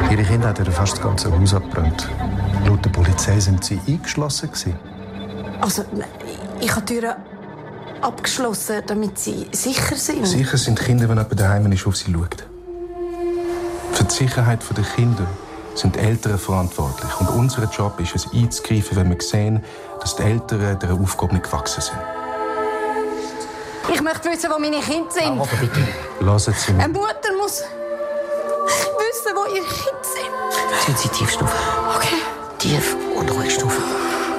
Ihre Kinder hat ihr fast das ganze Haus abgebrannt. Laut der Polizei sind sie eingeschlossen. Also, ich habe die Türen abgeschlossen, damit sie sicher sind. Sicher sind die Kinder, wenn jemand daheim ist, auf sie schaut. Für die Sicherheit der Kinder sind die Eltern verantwortlich. Und unser Job ist es, einzugreifen, wenn wir sehen, dass die Eltern dieser Aufgabe nicht gewachsen sind. Ich möchte wissen, wo meine Kinder sind. Aber bitte. Lassen Sie mich. Eine Mutter muss wissen, wo ihre Kinder sind. Sensitivstufe. Okay. Tief und Ruhestufe.